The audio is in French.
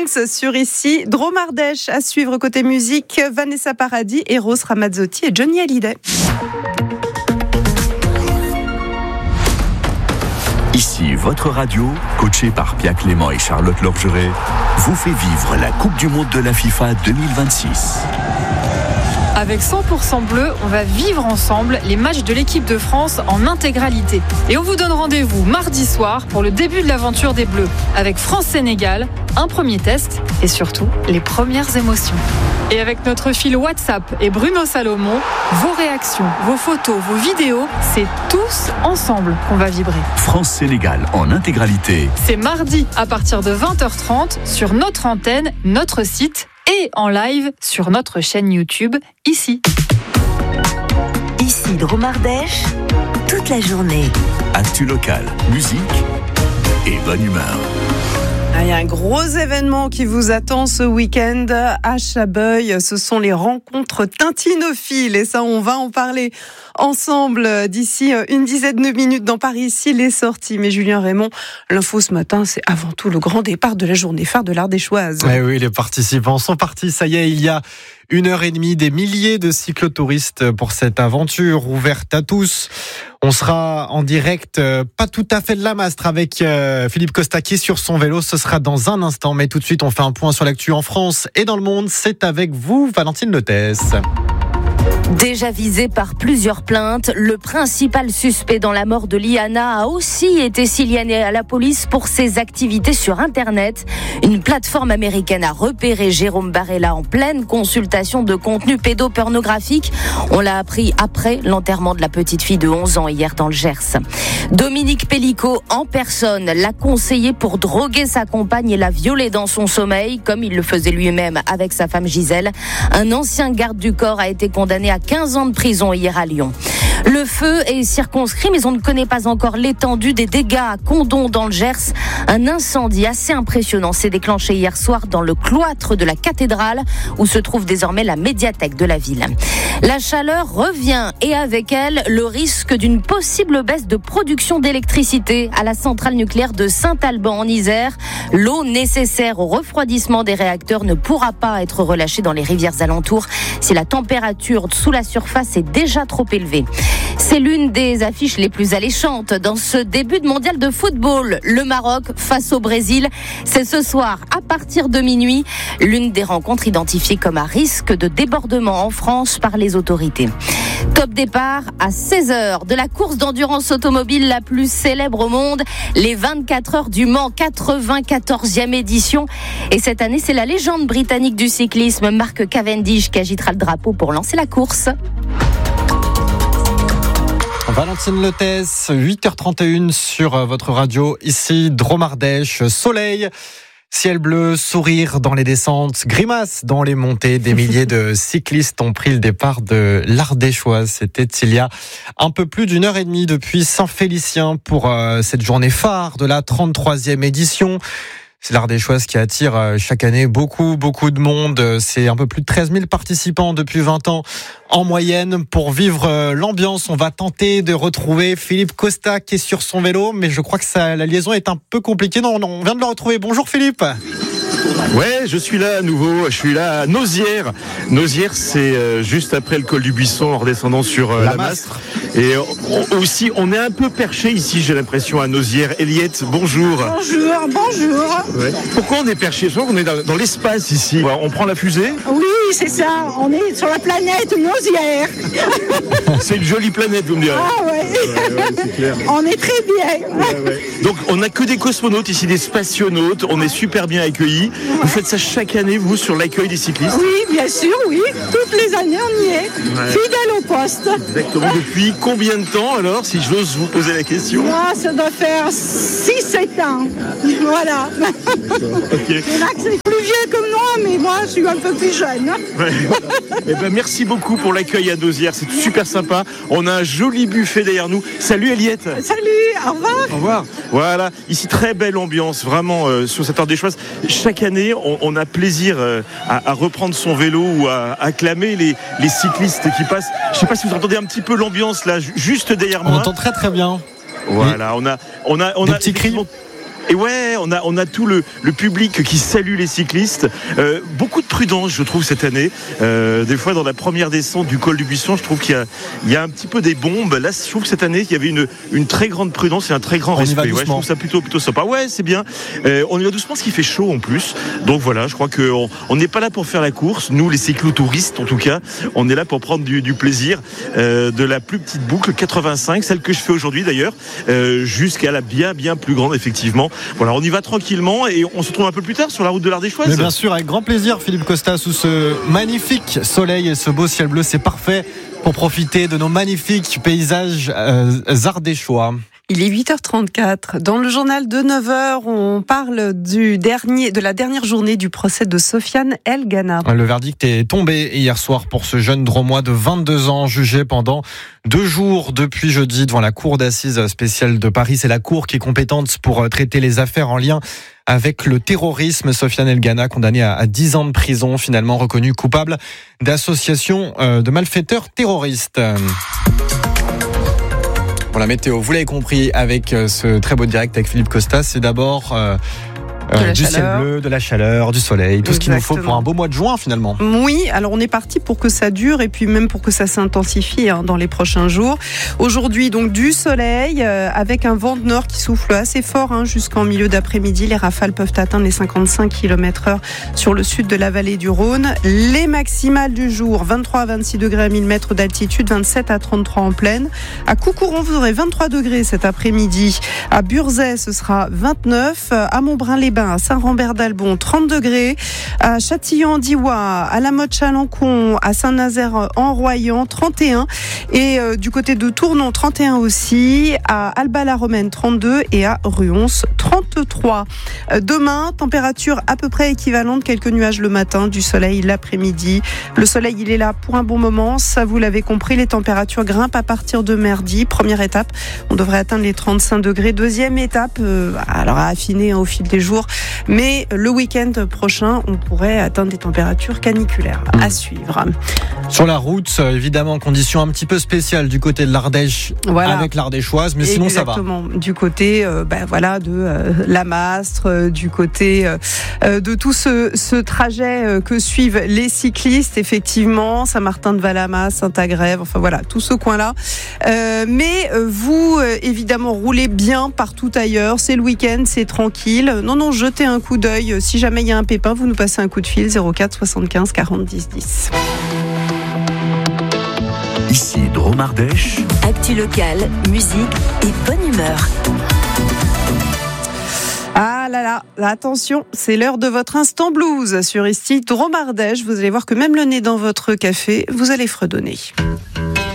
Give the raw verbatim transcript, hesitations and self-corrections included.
Songs sur ici. Dromardèche à suivre côté musique. Vanessa Paradis, Eros Ramazzotti et Johnny Hallyday. Ici, votre radio, coachée par Pia Clément et Charlotte Lorgeret, vous fait vivre la Coupe du Monde de la FIFA deux mille vingt-six. Avec cent pour cent bleu, on va vivre ensemble les matchs de l'équipe de France en intégralité. Et on vous donne rendez-vous mardi soir pour le début de l'aventure des Bleus. Avec France-Sénégal, un premier test et surtout les premières émotions. Et avec notre fil WhatsApp et Bruno Salomon, vos réactions, vos photos, vos vidéos, c'est tous ensemble qu'on va vibrer. France-Sénégal en intégralité. C'est mardi à partir de vingt heures trente sur notre antenne, notre site et en live sur notre chaîne YouTube, ici. Ici Dromardèche, toute la journée. Actu locale, musique et bonne humeur. Il y a un gros événement qui vous attend ce week-end à Chabeuil. Ce sont les rencontres tintinophiles. Et ça, on va en parler ensemble d'ici une dizaine de minutes dans Paris ici, les sorties. Mais Julien Raymond, l'info ce matin, c'est avant tout le grand départ de la journée phare de l'Ardéchoise. Eh oui, les participants sont partis. Ça y est, il y a une heure et demie, des milliers de cyclotouristes pour cette aventure ouverte à tous. On sera en direct, euh, pas tout à fait de la Mastre, avec euh, Philippe Costa qui est sur son vélo. Ce sera dans un instant, mais tout de suite, on fait un point sur l'actu en France et dans le monde. C'est avec vous, Valentine Lotès. Déjà visé par plusieurs plaintes, le principal suspect dans la mort de Liana a aussi été signalé à la police pour ses activités sur Internet. Une plateforme américaine a repéré Jérôme Barella en pleine consultation de contenu pédopornographique. On l'a appris après l'enterrement de la petite fille de onze ans hier dans le Gers. Dominique Pellicot en personne l'a conseillé pour droguer sa compagne et la violer dans son sommeil, comme il le faisait lui-même avec sa femme Gisèle. Un ancien garde du corps a été condamné à quinze ans de prison hier à Lyon. Le feu est circonscrit, mais on ne connaît pas encore l'étendue des dégâts à Condom dans le Gers. Un incendie assez impressionnant s'est déclenché hier soir dans le cloître de la cathédrale, où se trouve désormais la médiathèque de la ville. La chaleur revient et avec elle, le risque d'une possible baisse de production d'électricité à la centrale nucléaire de Saint-Alban en Isère. L'eau nécessaire au refroidissement des réacteurs ne pourra pas être relâchée dans les rivières alentours si la température sous la surface est déjà trop élevée. C'est l'une des affiches les plus alléchantes dans ce début de mondial de football. Le Maroc face au Brésil, c'est ce soir à partir de minuit, l'une des rencontres identifiées comme à risque de débordement en France par les autorités. Top départ à seize heures de la course d'endurance automobile la plus célèbre au monde, les vingt-quatre heures du Mans, quatre-vingt-quatorzième édition. Et cette année, c'est la légende britannique du cyclisme, Mark Cavendish, qui agitera le drapeau pour lancer la course. Valentine Lotès, huit heures trente et une sur votre radio, ici Dromardèche, soleil, ciel bleu, sourire dans les descentes, grimace dans les montées. Des milliers de cyclistes ont pris le départ de l'Ardéchoise. C'était il y a un peu plus d'une heure et demie depuis Saint-Félicien pour euh, cette journée phare de la trente-troisième édition. C'est l'Ardéchoise qui attire chaque année beaucoup, beaucoup de monde. C'est un peu plus de treize mille participants depuis vingt ans en moyenne. Pour vivre l'ambiance, on va tenter de retrouver Philippe Costa qui est sur son vélo, mais je crois que ça, la liaison est un peu compliquée. Non, non, on vient de le retrouver. Bonjour Philippe. Ouais, je suis là à nouveau, je suis là à Nauzières. Nauzières, c'est euh, juste après le col du Buisson en redescendant sur euh, la, la Mastre. Et on, aussi, on est un peu perché ici, j'ai l'impression, à Nauzières. Eliette, bonjour. Bonjour, bonjour. Ouais. Pourquoi on est perché? Je crois qu'on est dans, dans l'espace ici. On prend la fusée? Oui, c'est ça, on est sur la planète Nauzières. C'est une jolie planète, vous me direz. Ah ouais, ouais, ouais c'est clair. On est très bien. Ouais, ouais. Donc, on n'a que des cosmonautes ici, des spationautes. On est super bien accueillis. Ouais. Vous faites ça chaque année, vous, sur l'accueil des cyclistes? Oui, bien sûr, oui. Toutes les années, on y est. Ouais. Fidèle au poste. Exactement. Depuis combien de temps, alors, si j'ose vous poser la question? Moi, ça doit faire six sept ans. Voilà. Ok. Il y en a que c'est plus vieux comme moi, mais moi, je suis un peu plus jeune. Ouais. Eh ben, merci beaucoup pour l'accueil à Nauzières. C'est super sympa. On a un joli buffet derrière nous. Salut, Eliette. Salut, au revoir. Au revoir. Voilà. Ici, très belle ambiance, vraiment, euh, sur cette Ardéchoise. Chaque année, on, on a plaisir euh, à, à reprendre son vélo ou à, à acclamer les, les cyclistes qui passent. Je ne sais pas si vous entendez un petit peu l'ambiance là, juste derrière moi. On entend très très bien. Voilà, on a, on a, on Des a petits cris. Et ouais, on a, on a tout le, le public qui salue les cyclistes. Euh, beaucoup de prudence, je trouve, cette année. Euh, des fois, dans la première descente du col du Buisson, je trouve qu'il y a, il y a un petit peu des bombes. Là, je trouve que cette année, il y avait une, une très grande prudence et un très grand on respect. Y va ouais, je trouve ça plutôt, plutôt sympa. Ouais, c'est bien. Euh, on y va doucement parce qu'il fait chaud en plus. Donc voilà, je crois qu'on on n'est pas là pour faire la course. Nous, les cyclotouristes, en tout cas, on est là pour prendre du, du plaisir euh, de la plus petite boucle, quatre-vingt-cinq, celle que je fais aujourd'hui d'ailleurs, euh, jusqu'à la bien, bien plus grande, effectivement. Voilà, on y va tranquillement et on se retrouve un peu plus tard sur la route de l'Ardéchoise. Mais bien sûr, avec grand plaisir, Philippe Costa, sous ce magnifique soleil et ce beau ciel bleu, c'est parfait pour profiter de nos magnifiques paysages euh, ardéchois. Il est huit heures trente-quatre. Dans le journal de neuf heures, on parle du dernier, de la dernière journée du procès de Sofiane El Ghana. Le verdict est tombé hier soir pour ce jeune Dromois de vingt-deux ans, jugé pendant deux jours depuis jeudi devant la cour d'assises spéciale de Paris. C'est la cour qui est compétente pour traiter les affaires en lien avec le terrorisme. Sofiane El Ghana, condamné à dix ans de prison, finalement reconnu coupable d'association de malfaiteurs terroristes. Bon, la météo, vous l'avez compris, avec ce très beau direct avec Philippe Costa, c'est d'abord euh, euh, du ciel bleu, de la chaleur, du soleil, tout Exactement. Ce qu'il nous faut pour un beau mois de juin finalement. Oui, alors on est parti pour que ça dure et puis même pour que ça s'intensifie hein, dans les prochains jours. Aujourd'hui donc du soleil euh, avec un vent de nord qui souffle assez fort hein, jusqu'en milieu d'après-midi. Les rafales peuvent atteindre les cinquante-cinq kilomètres heure sur le sud de la vallée du Rhône. Les maximales du jour, vingt-trois à vingt-six degrés à mille mètres d'altitude, vingt-sept à trente-trois en plaine. À Coucouron, vous aurez vingt-trois degrés cet après-midi. À Burzet, ce sera vingt-neuf. À Montbrun-les-Bains, à Saint-Rambert-d'Albon, trente degrés. À Châtillon-Diwa, à La Motte-Chalancon, à Saint-Nazaire-en-Royan, trente et un. Et euh, du côté de Tournon, trente et un aussi. À Alba-la-Romaine, trente-deux. Et à Ruons, trente-trois. Euh, demain, température à peu près équivalente. Quelques nuages le matin, du soleil l'après-midi. Le soleil, il est là pour un bon moment. Ça, vous l'avez compris, les températures grimpent à partir de mardi. Première étape, on devrait atteindre les trente-cinq degrés. Deuxième étape, euh, alors à affiner hein, au fil des jours. Mais le week-end prochain, on pourrait atteindre des températures caniculaires à suivre. Sur la route, évidemment, conditions un petit peu spéciales du côté de l'Ardèche voilà. avec l'Ardéchoise, mais sinon Exactement. ça va. Du côté euh, ben, voilà, de euh, la Mastre, euh, du côté euh, de tout ce, ce trajet euh, que suivent les cyclistes, effectivement, Saint-Martin-de-Valamas, Saint-Agrève, enfin voilà, tout ce coin-là. Euh, mais euh, vous, euh, évidemment, roulez bien partout ailleurs. C'est le week-end, c'est tranquille. Non, non, jetez un coup d'œil. Si jamais il y a un pépin, vous nous passez un coup de fil, zéro quatre soixante-quinze quarante dix dix. Ici Dromardèche. Actu locale, musique et bonne humeur. Ah là là, attention, c'est l'heure de votre instant blues sur ici Dromardèche. Vous allez voir que même le nez dans votre café, vous allez fredonner.